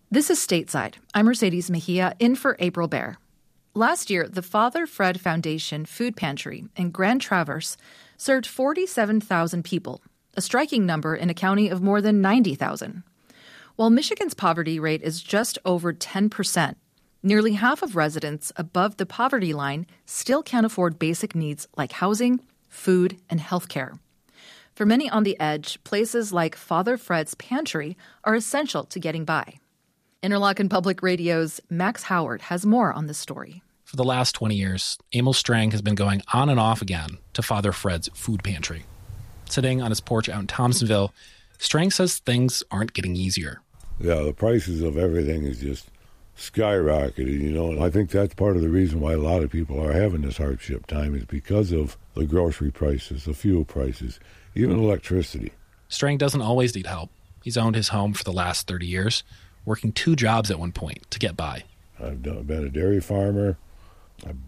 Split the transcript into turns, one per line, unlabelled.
This is Stateside. I'm Mercedes Mejia, in for April Baer. Last year, the Father Fred Foundation Food Pantry in Grand Traverse served 47,000 people, a striking number in a county of more than 90,000. While Michigan's poverty rate is just over 10%, nearly half of residents above the poverty line still can't afford basic needs like housing, food, and health care. For many on the edge, places like Father Fred's Pantry are essential to getting by. Interlochen Public Radio's Max Howard has more on this story.
For the last 20 years, Emil Strang has been going on and off again to Father Fred's food pantry. Sitting on his porch out in Thompsonville, Strang says things aren't getting easier.
Yeah, the prices of everything is just skyrocketed, and I think that's part of the reason why a lot of people are having this hardship time is because of the grocery prices, the fuel prices, even electricity.
Strang doesn't always need help. He's owned his home for the last 30 years, working 2 jobs at one point to get by.
I've been a dairy farmer. I've